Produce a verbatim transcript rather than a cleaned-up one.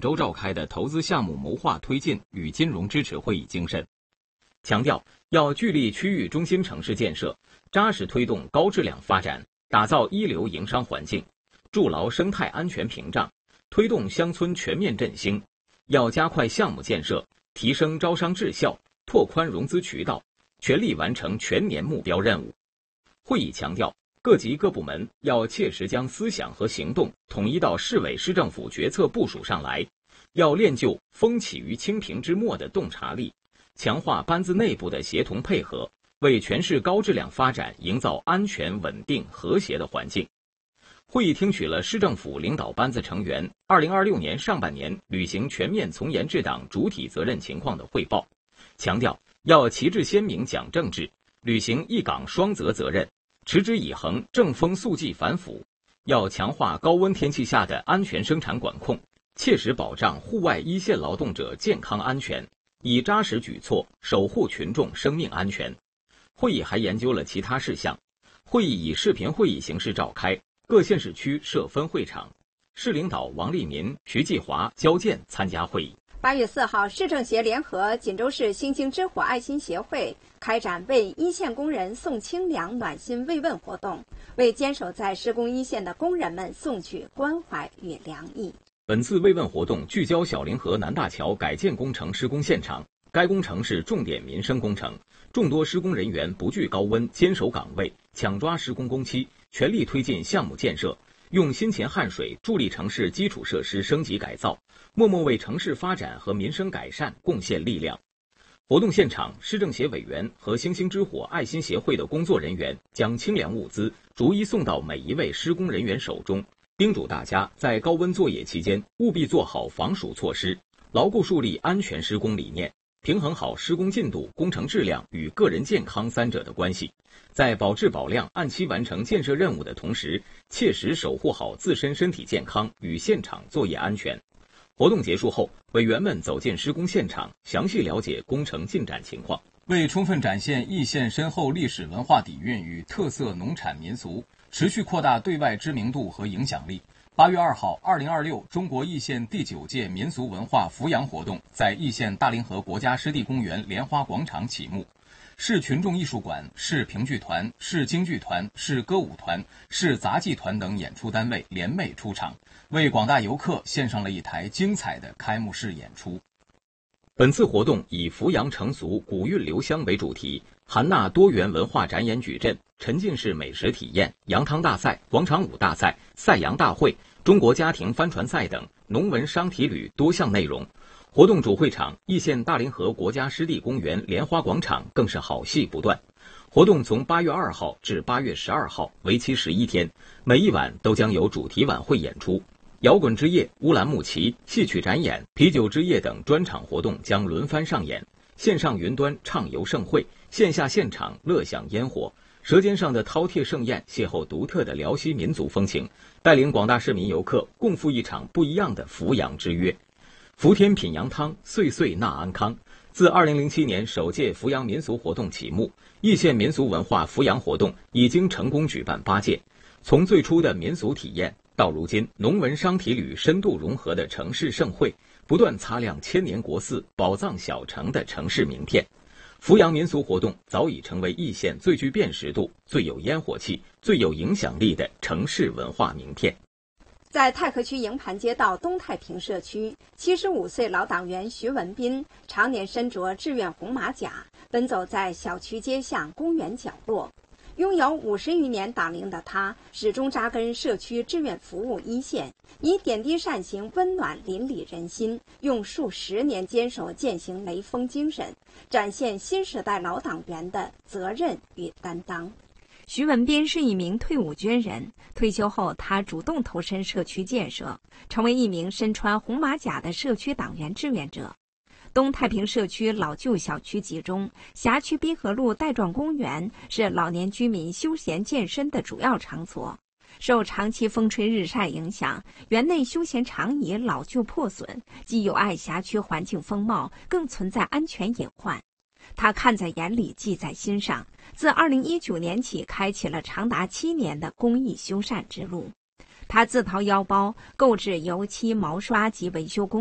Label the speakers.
Speaker 1: 州召开的投资项目谋划推进与金融支持会议精神，强调要聚力区域中心城市建设，扎实推动高质量发展，打造一流营商环境，筑牢生态安全屏障，推动乡村全面振兴。要加快项目建设，提升招商质效，拓宽融资渠道，全力完成全年目标任务。会议强调，各级各部门要切实将思想和行动统一到市委市政府决策部署上来，要练就风起于青萍之末的洞察力，强化班子内部的协同配合，为全市高质量发展营造安全、稳定、和谐的环境。会议听取了市政府领导班子成员二零二六年上半年履行全面从严治党主体责任情况的汇报，强调要旗帜鲜明讲政治，履行一岗双责责任，持之以恒正风肃纪反腐，要强化高温天气下的安全生产管控，切实保障户外一线劳动者健康安全，以扎实举措守护群众生命安全。会议还研究了其他事项。会议以视频会议形式召开，各县市区设分会场，市领导王立民、徐继华、焦健参加会议。
Speaker 2: 八月四号，市政协联合锦州市星星之火爱心协会开展为一线工人送清凉暖心慰问活动，为坚守在施工一线的工人们送去关怀与良意。
Speaker 1: 本次慰问活动聚焦小凌河南大桥改建工程施工现场，该工程是重点民生工程，众多施工人员不惧高温，坚守岗位，抢抓施工工期，全力推进项目建设，用辛勤汗水助力城市基础设施升级改造，默默为城市发展和民生改善贡献力量。活动现场，市政协委员和星星之火爱心协会的工作人员将清凉物资逐一送到每一位施工人员手中，叮嘱大家在高温作业期间务必做好防暑措施，牢固树立安全施工理念，平衡好施工进度、工程质量与个人健康三者的关系，在保质保量、按期完成建设任务的同时，切实守护好自身身体健康与现场作业安全。活动结束后，委员们走进施工现场，详细了解工程进展情况。为充分展现易县深厚历史文化底蕴与特色农产民俗，持续扩大对外知名度和影响力，八月二号，二零二六中国易县第九届民俗文化扶扬活动在易县大凌河国家湿地公园莲花广场启幕。市群众艺术馆、市评剧团、市京剧团、市歌舞团、市杂技团等演出单位联袂出场，为广大游客献上了一台精彩的开幕式演出。本次活动以扶扬成俗、古韵留香为主题，含纳多元文化展演矩阵、沉浸式美食体验、羊汤大赛、广场舞大赛、赛羊大会、中国家庭帆船赛等农文商体旅多项内容。活动主会场易县大凌河国家湿地公园莲花广场更是好戏不断。活动从八月二号至八月十二号，为期十一天，每一晚都将有主题晚会演出。摇滚之夜、乌兰牧骑、戏曲展演、啤酒之夜等专场活动将轮番上演，线上云端畅游盛会，线下现场乐享烟火。舌尖上的饕餮盛宴邂逅独特的辽西民族风情，带领广大市民游客共赴一场不一样的扶阳之约。福天品羊汤，岁岁纳安康。自二零零七年首届扶阳民俗活动启幕，易县民俗文化扶阳活动已经成功举办八届。从最初的民俗体验，到如今农文商体旅深度融合的城市盛会，不断擦亮千年国寺、宝藏小城的城市名片。扶阳民俗活动早已成为易县最具辨识度、最有烟火气、最有影响力的城市文化名片。
Speaker 2: 在太和区营盘街道东太平社区，七十五岁老党员徐文斌常年身着志愿红马甲，奔走在小区街巷、公园角落。拥有五十余年党龄的他，始终扎根社区志愿服务一线，以点滴善行温暖邻里人心，用数十年坚守践行雷锋精神，展现新时代老党员的责任与担当。徐文斌是一名退伍军人，退休后他主动投身社区建设，成为一名身穿红马甲的社区党员志愿者。东太平社区老旧小区集中，辖区滨河路带状公园是老年居民休闲健身的主要场所。受长期风吹日晒影响，园内休闲长椅老旧破损，既有碍辖区环境风貌，更存在安全隐患。他看在眼里，记在心上，自二零一九年起开启了长达七年的公益修缮之路。他自掏腰包购置油漆、毛刷及维修工